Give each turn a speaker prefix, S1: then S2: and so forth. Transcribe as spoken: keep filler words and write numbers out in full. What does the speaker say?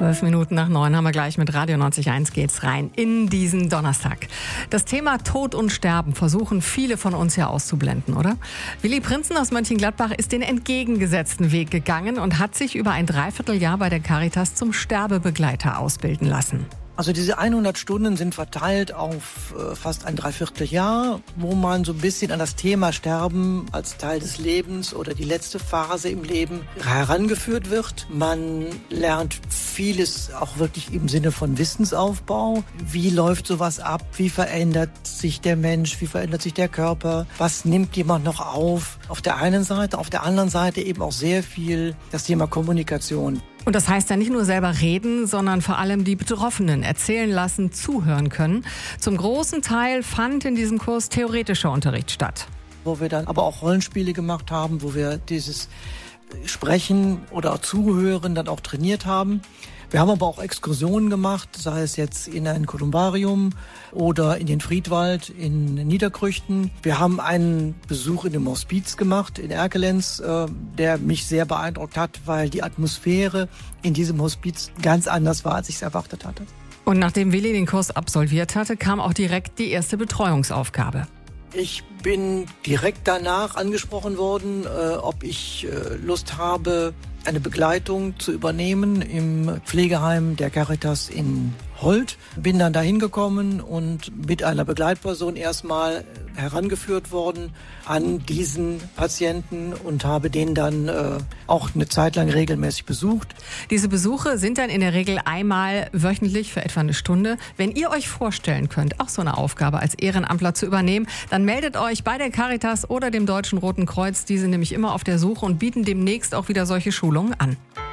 S1: Zwölf Minuten nach neun haben wir gleich mit Radio neunzig Komma eins geht's rein in diesen Donnerstag. Das Thema Tod und Sterben versuchen viele von uns ja auszublenden, oder? Willi Prinzen aus Mönchengladbach ist den entgegengesetzten Weg gegangen und hat sich über ein Dreivierteljahr bei der Caritas zum Sterbebegleiter ausbilden lassen.
S2: Also diese hundert Stunden sind verteilt auf äh, fast ein Dreivierteljahr, wo man so ein bisschen an das Thema Sterben als Teil des Lebens oder die letzte Phase im Leben herangeführt wird. Man lernt vieles auch wirklich im Sinne von Wissensaufbau. Wie läuft sowas ab? Wie verändert sich der Mensch? Wie verändert sich der Körper? Was nimmt jemand noch auf? Auf der einen Seite, auf der anderen Seite eben auch sehr viel das Thema Kommunikation.
S1: Und das heißt ja nicht nur selber reden, sondern vor allem die Betroffenen erzählen lassen, zuhören können. Zum großen Teil fand in diesem Kurs theoretischer Unterricht statt.
S2: Wo wir dann aber auch Rollenspiele gemacht haben, wo wir dieses Sprechen oder auch Zuhören dann auch trainiert haben. Wir haben aber auch Exkursionen gemacht, sei es jetzt in ein Kolumbarium oder in den Friedwald in Niederkrüchten. Wir haben einen Besuch in dem Hospiz gemacht in Erkelenz, äh, der mich sehr beeindruckt hat, weil die Atmosphäre in diesem Hospiz ganz anders war, als ich es erwartet hatte.
S1: Und nachdem Willi den Kurs absolviert hatte, kam auch direkt die erste Betreuungsaufgabe.
S2: Ich bin direkt danach angesprochen worden, äh, ob ich äh, Lust habe, eine Begleitung zu übernehmen im Pflegeheim der Caritas in Holt. Bin dann dahin gekommen und mit einer Begleitperson erstmal herangeführt worden an diesen Patienten und habe den dann äh, auch eine Zeit lang regelmäßig besucht.
S1: Diese Besuche sind dann in der Regel einmal wöchentlich für etwa eine Stunde. Wenn ihr euch vorstellen könnt, auch so eine Aufgabe als Ehrenamtler zu übernehmen, dann meldet euch bei der Caritas oder dem Deutschen Roten Kreuz. Die sind nämlich immer auf der Suche und bieten demnächst auch wieder solche Schulungen an.